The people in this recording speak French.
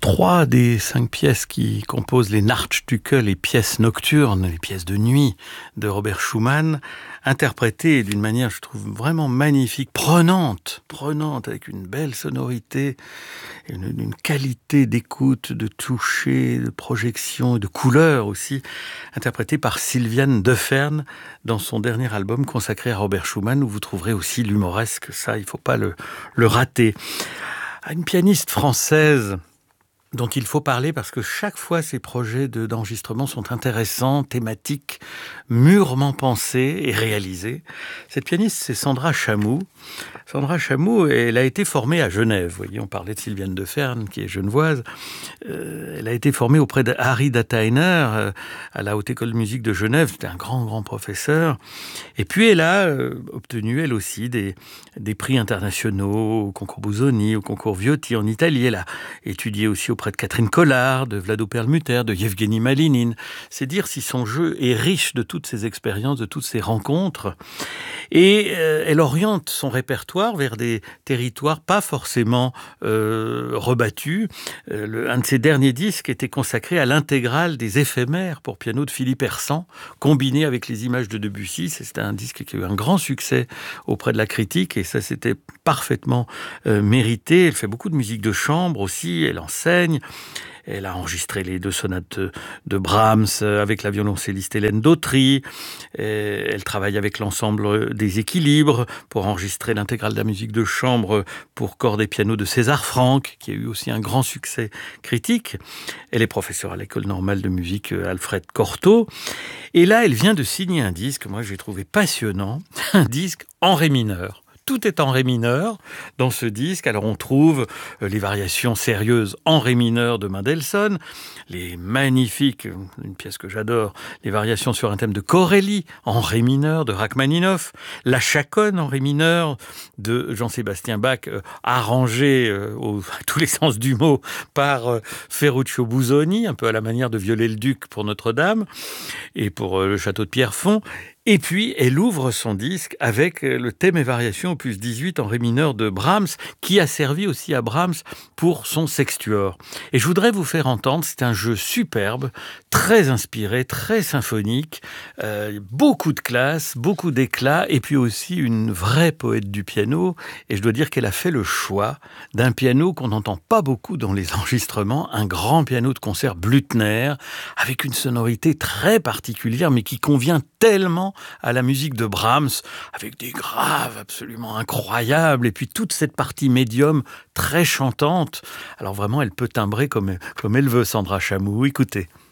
3 des 5 pièces qui composent les Nachtstücke, les pièces nocturnes, les pièces de nuit de Robert Schumann, interprétées d'une manière, je trouve, vraiment magnifique, prenante, avec une belle sonorité, une qualité d'écoute, de toucher, de projection et de couleur aussi, interprétée par Sylviane Deferne dans son dernier album consacré à Robert Schumann, où vous trouverez aussi l'humoresque, ça, il ne faut pas le rater. Une pianiste française dont il faut parler parce que chaque fois ces projets d'enregistrement sont intéressants, thématiques, mûrement pensés et réalisés. Cette pianiste, c'est Sandra Chamou. Sandra Chamou, elle a été formée à Genève. Vous voyez, on parlait de Sylviane Deferne, qui est genevoise. Elle a été formée auprès de Harry Dattainer à la Haute École de musique de Genève. C'était un grand professeur. Et puis elle a obtenu, elle aussi, des prix internationaux au concours Busoni, au concours Viotti en Italie. Elle a étudié aussi auprès de Catherine Collard, de Vlado Perlmutter, de Yevgeny Malinin. C'est dire si son jeu est riche de toutes ces expériences, de toutes ces rencontres. Et elle oriente son répertoire vers des territoires pas forcément rebattus. Un de ses derniers disques était consacré à l'intégrale des éphémères pour piano de Philippe Hersan, combiné avec les images de Debussy. C'était un disque qui a eu un grand succès auprès de la critique et ça c'était parfaitement mérité. Elle fait beaucoup de musique de chambre aussi, elle enseigne. Elle a enregistré les 2 sonates de Brahms avec la violoncelliste Hélène Dautry. Elle travaille avec l'ensemble des équilibres pour enregistrer l'intégrale de la musique de chambre pour cordes et piano de César Franck, qui a eu aussi un grand succès critique. Elle est professeure à l'École normale de musique Alfred Cortot. Et là, elle vient de signer un disque, moi j'ai trouvé passionnant, un disque en ré mineur. Tout est en ré mineur dans ce disque. Alors on trouve les variations sérieuses en ré mineur de Mendelssohn, les magnifiques, une pièce que j'adore, les variations sur un thème de Corelli en ré mineur de Rachmaninoff, la chaconne en ré mineur de Jean-Sébastien Bach, arrangée à tous les sens du mot par Ferruccio Busoni, un peu à la manière de Viollet-le-Duc pour Notre-Dame et pour le château de Pierrefonds. Et puis, elle ouvre son disque avec le thème et variation opus 18 en ré mineur de Brahms, qui a servi aussi à Brahms pour son sextuor. Et je voudrais vous faire entendre, c'est un jeu superbe, très inspiré, très symphonique, beaucoup de classe, beaucoup d'éclat, et puis aussi une vraie poète du piano. Et je dois dire qu'elle a fait le choix d'un piano qu'on n'entend pas beaucoup dans les enregistrements, un grand piano de concert Blüthner, avec une sonorité très particulière, mais qui convient tellement à la musique de Brahms, avec des graves absolument incroyables, et puis toute cette partie médium très chantante. Alors vraiment, elle peut timbrer comme elle veut, Sandra Chamou. Écoutez.